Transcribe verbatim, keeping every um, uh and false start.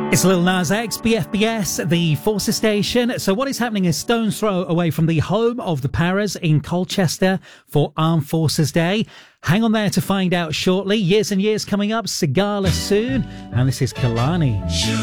It's Lil Nas X, B F B S, the Forces Station. So what is happening is stone's throw away from the home of the Paras in Colchester for Armed Forces Day. Hang on there to find out shortly. Years and Years coming up, Sigala soon. And this is Kalani.